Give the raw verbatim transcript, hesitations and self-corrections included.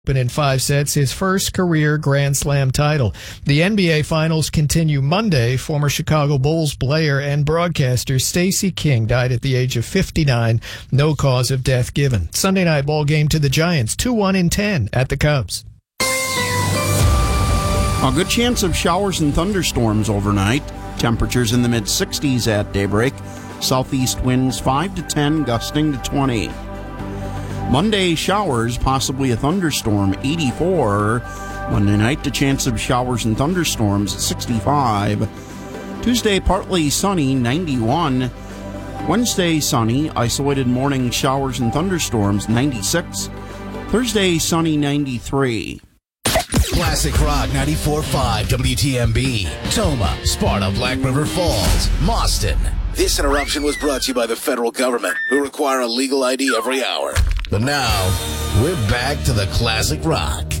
in five sets, his first career Grand Slam title. The N B A Finals continue Monday. Former Chicago Bulls player and broadcaster Stacey King died at the age of fifty-nine. No cause of death given. Sunday night ball game to the Giants, two one in ten at the Cubs. A good chance of showers and thunderstorms overnight. Temperatures in the mid sixties at daybreak. Southeast winds five to ten, gusting to twenty. Monday, showers, possibly a thunderstorm, eighty-four. Monday night, the chance of showers and thunderstorms, sixty-five. Tuesday, partly sunny, ninety-one. Wednesday, sunny, isolated morning showers and thunderstorms, ninety-six. Thursday, sunny, ninety-three. Classic Rock ninety-four point five W T M B. Toma, Sparta, Black River Falls, Mauston. This interruption was brought to you by the federal government, who require a legal I D every hour. But now, we're back to the Classic Rock.